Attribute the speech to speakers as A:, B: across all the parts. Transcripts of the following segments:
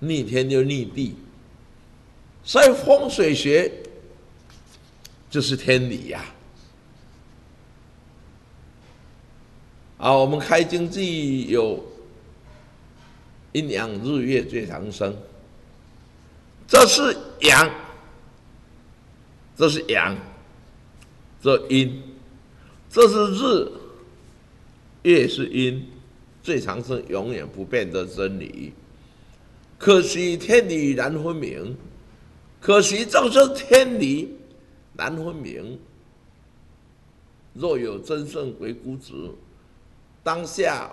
A: 逆天就逆地，所以风水学就是天理呀。我们开经济有阴阳日月最长生，这是阳，这是阳，这阴，这是日，月是阴，最长生永远不变的真理。可惜天理难分明，可惜正是天理难分明。若有真正鬼谷子，当下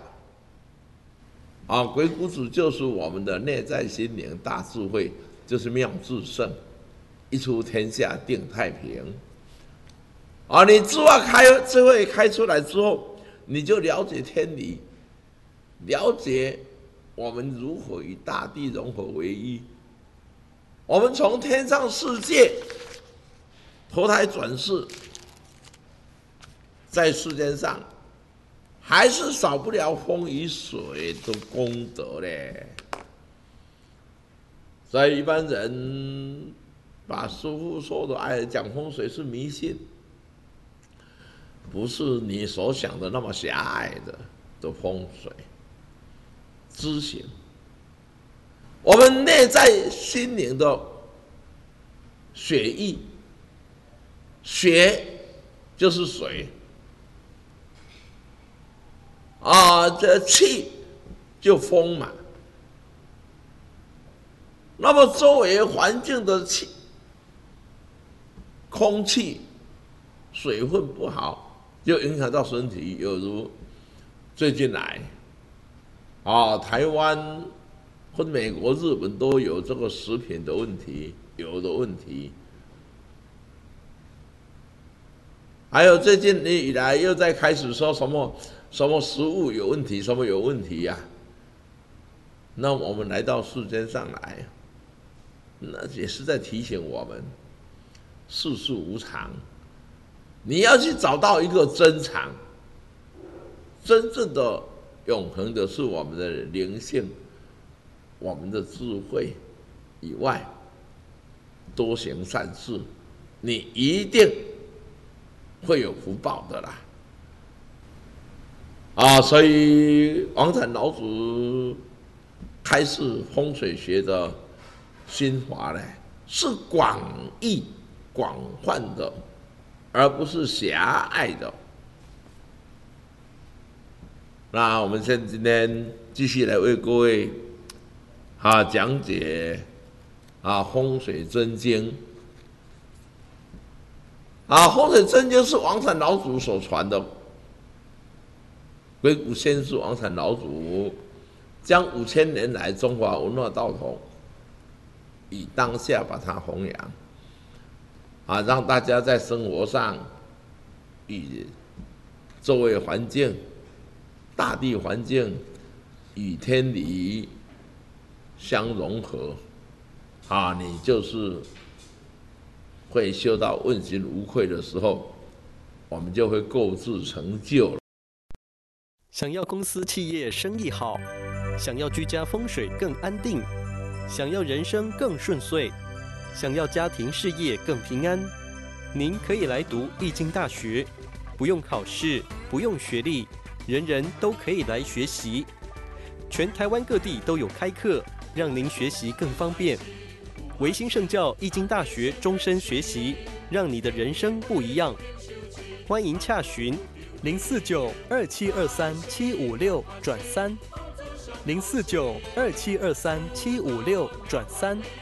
A: 鬼谷子就是我们的内在心灵大智慧，就是妙智胜，一出天下定太平。你智慧开出来之后，你就了解天理，了解我们如何与大地融合为一。我们从天上世界投胎转世，在世间上还是少不了风与水的功德嘞。所以一般人把师父说的讲风水是迷信，不是你所想的那么狭隘的风水知行。我们内在心灵的血液，血就是水这气就风嘛。那么周围环境的气、空气、水分不好，就影响到身体。有如最近来台湾或美国、日本都有这个食品的问题，有的问题。还有最近以来又在开始说什么食物有问题，什么有问题呀？那我们来到世间上来，那也是在提醒我们，世事无常，你要去找到一个真常，真正的永恒的是我们的灵性，我们的智慧以外，多行善事，你一定会有福报的啦。所以王禅老祖开示风水学的心法呢，是广义广泛的，而不是狭隘的。那我们今天继续来为各位讲解风水真经。风水真经是王禅老祖所传的，鬼谷先师王禅老祖将5000年来中华文化道统以当下把它弘扬，让大家在生活上与周围环境、大地环境与天理相融合，你就是会修到问心无愧的时候，我们就会购置成就了。
B: 想要公司企业生意好，想要居家风水更安定，想要人生更顺遂，想要家庭事业更平安，您可以来读易经大学，不用考试，不用学历，人人都可以来学习。全台湾各地都有开课，让您学习更方便。维新圣教易经大学终身学习，让你的人生不一样。欢迎洽询049-2723-756-3，049-2723-756-3。